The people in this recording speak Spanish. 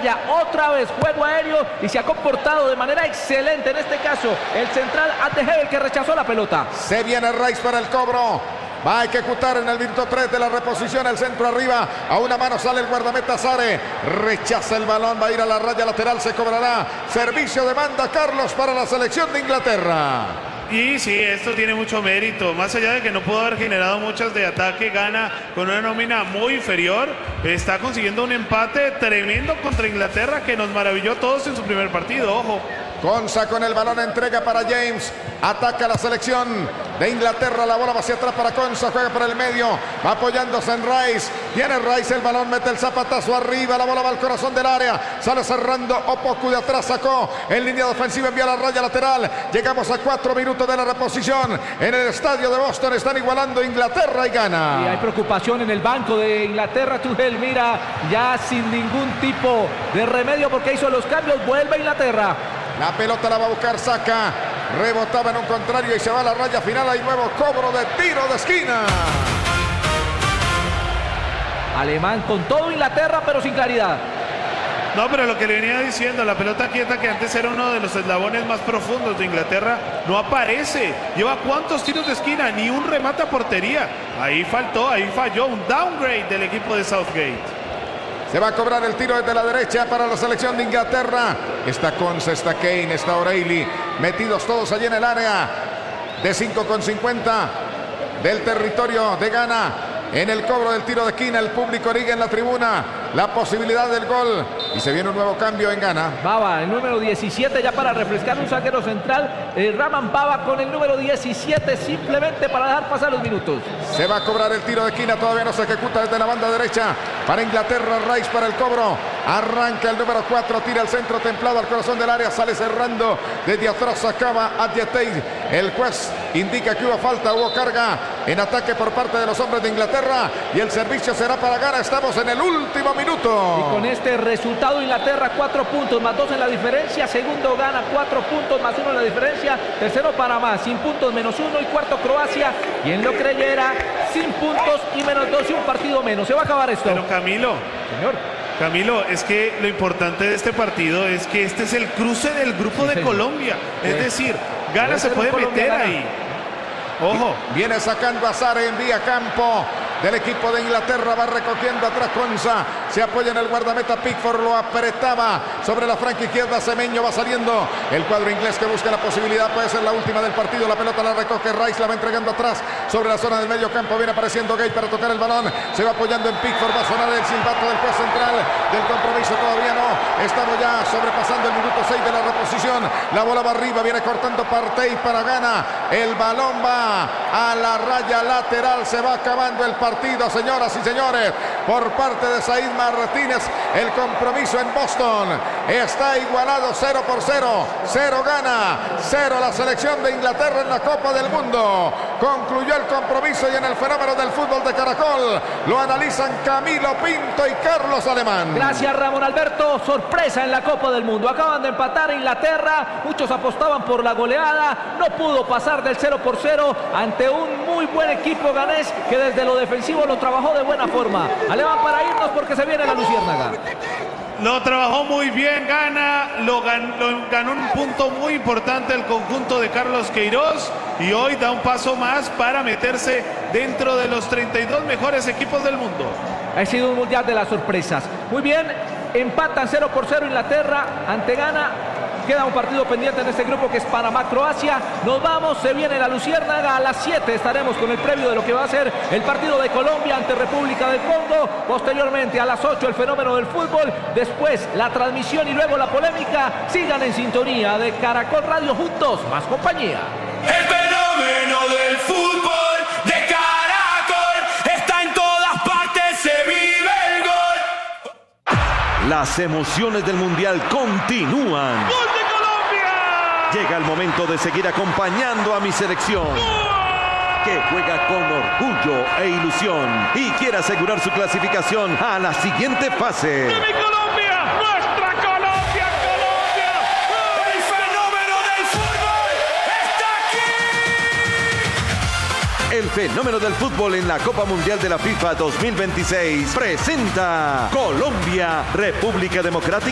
raya, otra vez juego aéreo y se ha comportado de manera excelente. En este caso, el central Atehebel, que rechazó la pelota. Se viene Rice para el cobro. Va a ejecutar en el minuto 3 de la reposición el centro arriba. A una mano sale el guardameta Sare. Rechaza el balón, va a ir a la raya lateral, se cobrará. Servicio de banda, Carlos, para la selección de Inglaterra. Y sí, esto tiene mucho mérito. Más allá de que no pudo haber generado muchas de ataque, gana con una nómina muy inferior. Está consiguiendo un empate tremendo contra Inglaterra que nos maravilló a todos en su primer partido. Ojo. Konsa con el balón, entrega para James. Ataca la selección de Inglaterra. La bola va hacia atrás para Konsa. Juega por el medio. Va apoyándose en Rice. Tiene Rice el balón. Mete el zapatazo arriba. La bola va al corazón del área. Sale cerrando Opoku de atrás. Sacó en línea defensiva. Envía la raya lateral. Llegamos a 4 minutos de la reposición. En el estadio de Boston están igualando Inglaterra y Ghana. Y hay preocupación en el banco de Inglaterra. Tuchel mira ya sin ningún tipo de remedio porque hizo los cambios. Vuelve Inglaterra. La pelota la va a buscar Saka. Rebotaba en un contrario y se va a la raya final. Hay nuevo cobro de tiro de esquina. Alemán con todo Inglaterra, pero sin claridad. No, pero lo que le venía diciendo, la pelota quieta, que antes era uno de los eslabones más profundos de Inglaterra, no aparece. Lleva cuántos tiros de esquina, ni un remate a portería. Ahí faltó, ahí falló, un downgrade del equipo de Southgate. Se va a cobrar el tiro desde la derecha para la selección de Inglaterra. Está Konsa, está Kane, está O'Reilly. Metidos todos allí en el área de 5,50 del territorio de Ghana. En el cobro del tiro de esquina, el público origa en la tribuna la posibilidad del gol. Y se viene un nuevo cambio en Ghana. Baba, el número 17 ya para refrescar, un zaguero central. Raman Baba con el número 17 simplemente para dejar pasar los minutos. Se va a cobrar el tiro de esquina, todavía no se ejecuta desde la banda derecha. Para Inglaterra, Rice para el cobro. Arranca el número 4, tira el centro templado al corazón del área, sale cerrando desde atrás, acaba Adjetey. El juez indica que hubo falta, hubo carga en ataque por parte de los hombres de Inglaterra y el servicio será para Ghana. Estamos en el último minuto. Y con este resultado Inglaterra 4 puntos más 2 en la diferencia, segundo Ghana 4 puntos más 1 en la diferencia, tercero Panamá sin puntos menos 1 y cuarto Croacia, y en lo creyera sin puntos y menos 2 y un partido menos. Se va a acabar esto. Pero Camilo, es que lo importante de este partido es que este es el cruce del grupo de Colombia. Es decir, Ghana se puede meter ahí. Ojo. Viene sacando a Sare, envía campo del equipo de Inglaterra, va recogiendo atrás Konsa, se apoya en el guardameta Pickford, lo apretaba sobre la franca izquierda, Semenyo va saliendo, el cuadro inglés que busca la posibilidad, puede ser la última del partido, la pelota la recoge Rice, la va entregando atrás sobre la zona del medio campo, viene apareciendo Gay para tocar el balón, se va apoyando en Pickford, va a sonar el silbato del juez central del compromiso, todavía no, estamos ya sobrepasando el minuto 6 de la reposición, la bola va arriba, viene cortando Partey para Ghana, el balón va a la raya lateral, se va acabando el partido, señoras y señores, por parte de Said Martínez, el compromiso en Boston está igualado 0-0, 0 Ghana, 0 la selección de Inglaterra en la Copa del Mundo. Concluyó el compromiso y en el fenómeno del fútbol de Caracol lo analizan Camilo Pinto y Carlos Alemán. Gracias, Ramón Alberto. Sorpresa en la Copa del Mundo, acaban de empatar Inglaterra, muchos apostaban por la goleada, no pudo pasar del 0-0 ante un muy buen equipo ganés que desde lo defensivo lo trabajó de buena forma. Alemán, para irnos porque se viene la luciérnaga. Lo trabajó muy bien Ghana, lo ganó un punto muy importante el conjunto de Carlos Queiroz y hoy da un paso más para meterse dentro de los 32 mejores equipos del mundo. Ha sido un mundial de las sorpresas. Muy bien, empatan 0-0 Inglaterra ante Ghana. Queda un partido pendiente en este grupo que es Panamá-Croacia. Nos vamos, se viene la luciérnaga. A las 7 estaremos con el previo de lo que va a ser el partido de Colombia ante República del Congo. Posteriormente a las 8 el fenómeno del fútbol. Después la transmisión y luego la polémica. Sigan en sintonía de Caracol Radio, juntos, más compañía. El fenómeno del fútbol de Caracol está en todas partes, se vive el gol. Las emociones del Mundial continúan. ¡Gol de Colombia! Llega el momento de seguir acompañando a mi selección, que juega con orgullo e ilusión y quiere asegurar su clasificación a la siguiente fase. ¡De mi Colombia! ¡Nuestra Colombia! ¡Colombia! El fenómeno del fútbol está aquí. El fenómeno del fútbol en la Copa Mundial de la FIFA 2026 presenta Colombia, República Democrática